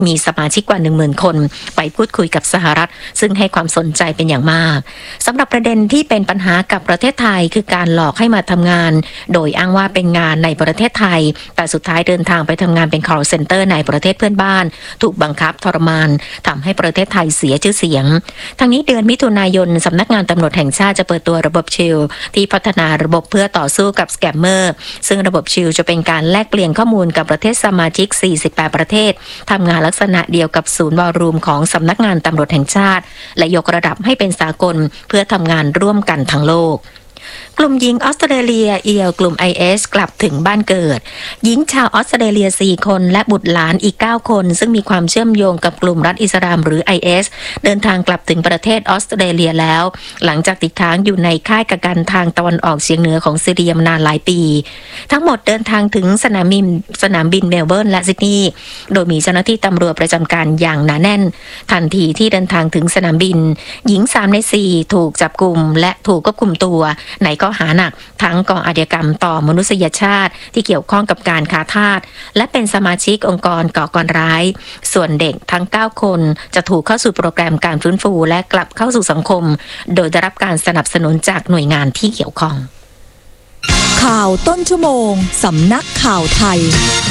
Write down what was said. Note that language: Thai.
มีสมาชิกกว่า 10,000 คนไปพูดคุยกับสหรัฐซึ่งให้ความสนใจเป็นอย่างมากสำหรับประเด็นที่เป็นปัญหากับประเทศไทยคือการหลอกให้มาทำงานโดยอ้างว่าเป็นงานในประเทศไทยแต่สุดท้ายเดินทางไปทำงานเป็น call center ในประเทศเพื่อนบ้านถูกบังคับทรมานทำให้ประเทศไทยเสียชื่อเสียงทั้งนี้เดือนมิถุนายนสำนักงานตำรวจแห่งชาติจะเปิดตัวระบบชิลที่พัฒนาระบบเพื่อต่อสู้กับสแกมเมอร์ซึ่งระบบชิลจะเป็นการแลกเปลี่ยนข้อมูลกับประเทศสมาชิก 48 ประเทศทำงานลักษณะเดียวกับศูนย์วอลลุ่มของสำนักงานตำรวจแห่งชาติและยกระดับให้เป็นสากลเพื่อทำงานร่วมกันทั้งโลกกลุ่มหญิงออสเตรเลียเอียวกลุ่ม IS กลับถึงบ้านเกิดหญิงชาวออสเตรเลีย4คนและบุตรหลานอีก9คนซึ่งมีความเชื่อมโยงกับกลุ่มรัฐอิสลามหรือ IS เดินทางกลับถึงประเทศออสเตรเลียแล้วหลังจากติดค้างอยู่ในค่ายกักกันทางตะวันออกเฉียงเหนือของซีเรียมานานหลายปีทั้งหมดเดินทางถึงสนามบินเมลเบิร์นและซิดนีย์โดยมีเจ้าหน้าที่ตำรวจประจำการอย่างหนาแน่นทันทีที่เดินทางถึงสนามบินหญิง3ใน4ถูกจับกุมและถูกควบคุมตัวในข้อหาหนักทั้งก่ออาชญากรรมต่อมนุษยชาติที่เกี่ยวข้องกับการค้าทาสและเป็นสมาชิกองค์กรก่อการร้ายส่วนเด็กทั้ง9คนจะถูกเข้าสู่โปรแกรมการฟื้นฟูและกลับเข้าสู่สังคมโดยได้รับการสนับสนุนจากหน่วยงานที่เกี่ยวข้องข่าวต้นชั่วโมงสำนักข่าวไทย